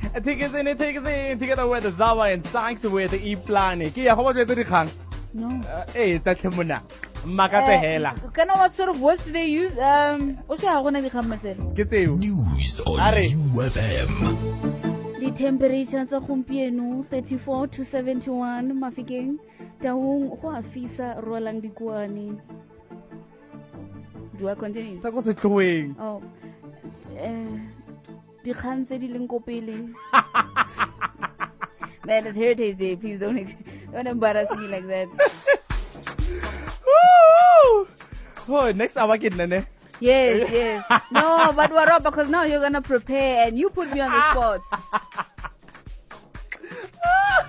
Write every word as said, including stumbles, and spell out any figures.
Take us in, take us in, together with the Zawa and Sanks with the E-Plan. Kia, how about the Kang? No. Hey, it's a Timuna. Makate hela. Can I what sort of words do they use? Um, what's your one of the comments? Get you. News on U F M. The temperature sa gompieno thirty-four to seventy-one Mafikeng. Taung go afisa rolang dikwane. Do I continue? Sa go se tlhoeng. Oh. Eh di kgang tse di leng ko pele. Man, it's Heritage Day. Please don't don't embarrass me like that. Oh, next hour kid nene. Yes, yes. No, but we're up because now you're gonna prepare and you put me on the spot.